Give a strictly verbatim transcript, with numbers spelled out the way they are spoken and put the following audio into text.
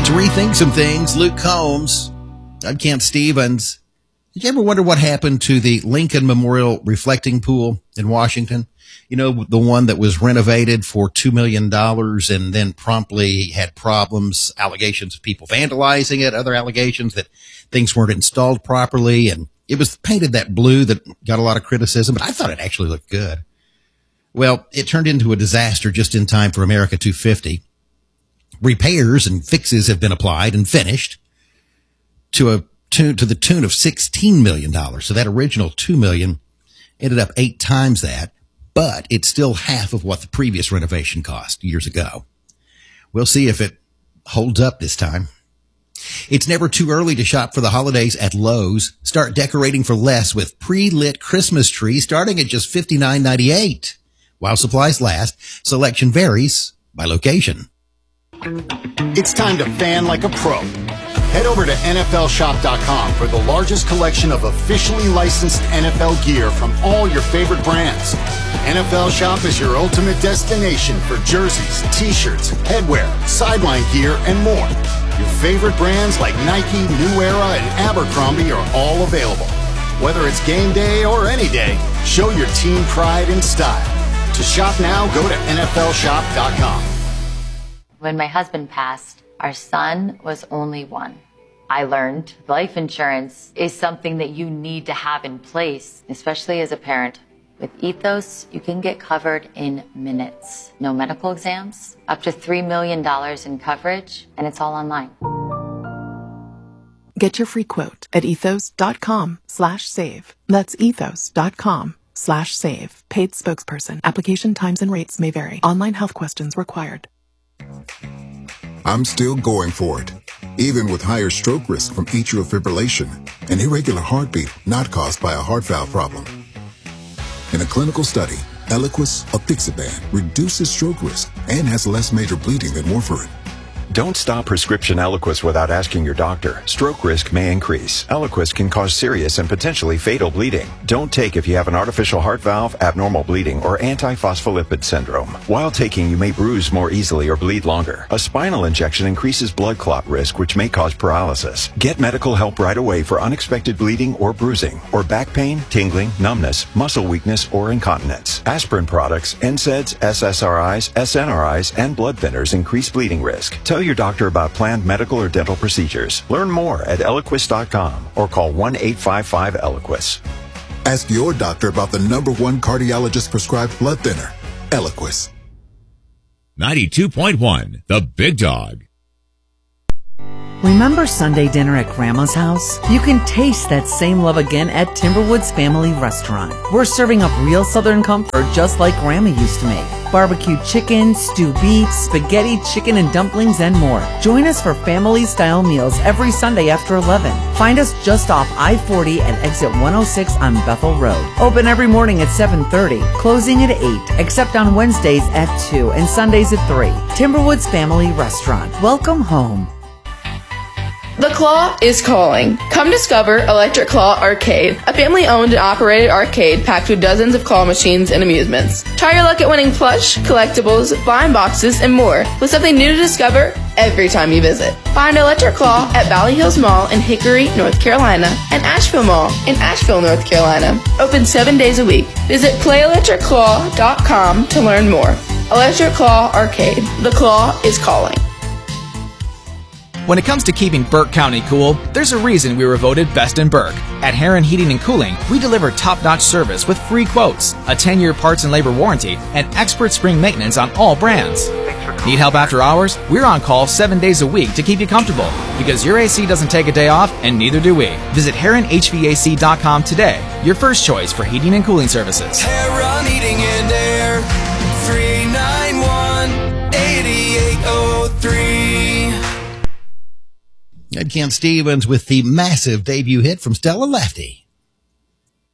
To rethink some things, Luke Combs. I'm Camp Stevens. Did you ever wonder what happened to the Lincoln Memorial Reflecting Pool in Washington? You know, the one that was renovated for two million dollars and then promptly had problems, allegations of people vandalizing it, other allegations that things weren't installed properly. And it was painted that blue that got a lot of criticism, but I thought it actually looked good. Well, it turned into a disaster just in time for America two fifty. Repairs and fixes have been applied and finished to a to, to the tune of sixteen million dollars. So that original two million dollars ended up eight times that, but it's still half of what the previous renovation cost years ago. We'll see if it holds up this time. It's never too early to shop for the holidays at Lowe's. Start decorating for less with pre-lit Christmas trees starting at just fifty-nine ninety-eight. While supplies last, selection varies by location. It's time to fan like a pro. Head over to N F L shop dot com for the largest collection of officially licensed N F L gear from all your favorite brands. N F L Shop is your ultimate destination for jerseys, t-shirts, headwear, sideline gear, and more. Your favorite brands like Nike, New Era, and Abercrombie are all available. Whether it's game day or any day, show your team pride and style. To shop now, go to N F L shop dot com. When my husband passed, our son was only one. I learned life insurance is something that you need to have in place, especially as a parent. With Ethos, you can get covered in minutes. No medical exams, up to three million dollars in coverage, and it's all online. Get your free quote at ethos dot com slash save. That's ethos dot com slash save. Paid spokesperson. Application times and rates may vary. Online health questions required. I'm still going for it, even with higher stroke risk from atrial fibrillation, an irregular heartbeat not caused by a heart valve problem. In a clinical study, Eliquis, apixaban, reduces stroke risk and has less major bleeding than warfarin. Don't stop prescription Eliquis without asking your doctor. Stroke risk may increase. Eliquis can cause serious and potentially fatal bleeding. Don't take if you have an artificial heart valve, abnormal bleeding, or antiphospholipid syndrome. While taking, you may bruise more easily or bleed longer. A spinal injection increases blood clot risk, which may cause paralysis. Get medical help right away for unexpected bleeding or bruising, or back pain, tingling, numbness, muscle weakness, or incontinence. Aspirin products, N SAIDs, S S R Is, S N R Is, and blood thinners increase bleeding risk. Tell your doctor about planned medical or dental procedures. Learn more at Eliquis dot com or call one eight five five Eliquis. Ask your doctor about the number one cardiologist prescribed blood thinner, Eliquis. ninety-two point one, The Big Dog. Remember Sunday dinner at Grandma's house? You can taste that same love again at Timberwoods Family Restaurant. We're serving up real Southern comfort just like Grandma used to make. Barbecued chicken, stewed beef, spaghetti, chicken and dumplings, and more. Join us for family-style meals every Sunday after eleven. Find us just off I forty at exit one oh six on Bethel Road. Open every morning at seven thirty, closing at eight, except on Wednesdays at two and Sundays at three. Timberwoods Family Restaurant. Welcome home. The Claw is calling. Come discover Electric Claw Arcade, a family-owned and operated arcade packed with dozens of claw machines and amusements. Try your luck at winning plush, collectibles, blind boxes, and more, with something new to discover every time you visit. Find Electric Claw at Valley Hills Mall in Hickory, North Carolina, and Asheville Mall in Asheville, North Carolina. Open seven days a week. Visit play electric claw dot com to learn more. Electric Claw Arcade. The Claw is calling. When it comes to keeping Burke County cool, there's a reason we were voted best in Burke. At Heron Heating and Cooling, we deliver top-notch service with free quotes, a ten-year parts and labor warranty, and expert spring maintenance on all brands. Need help after hours? We're on call seven days a week to keep you comfortable, because your A C doesn't take a day off, and neither do we. Visit Heron H V A C dot com today, your first choice for heating and cooling services. Heron Heating and Air, three nine one, eight eight oh three. Ed Camp Stevens with the massive debut hit from Stella Lefty.